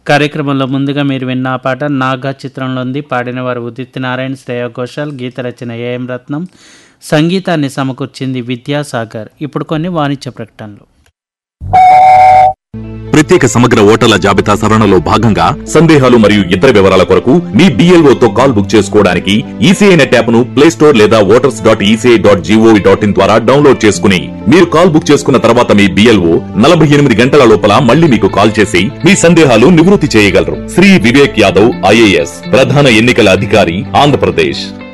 కార్యక్రమంలో ముందుగా మీరు విన్న ఆ పాట నాగా చిత్రంలోంది. పాడిన వారు ఉదిత్ నారాయణ, శ్రేయా ఘోషాల్, గీత రచన ఏఎం రత్నం, సంగీతాన్ని సమకూర్చింది విద్యాసాగర్. ఇప్పుడు కొన్ని వాణిజ్య ప్రకటనలు. ప్రత్యేక సమగ్ర ఓటర్ల జాబితా సవరణలో భాగంగా సందేహాలు మరియు ఇతర వివరాల కొరకు మీ BLO తో కాల్ బుక్ చేసుకోవడానికి ఈసీఐ నెట్ యాప్ ను ప్లే స్టోర్ లేదా voters.eci.gov.in ద్వారా డౌన్లోడ్ చేసుకుని మీరు కాల్ బుక్ చేసుకున్న తర్వాత మీ BLO 48 గంటల లోపల మళ్ళీ మీకు కాల్ చేసి మీ సందేహాలు నివృత్తి చేయగలరు. శ్రీ వివేక్ యాదవ్, IAS, ప్రధాన ఎన్నికల అధికారి, ఆంధ్రప్రదేశ్.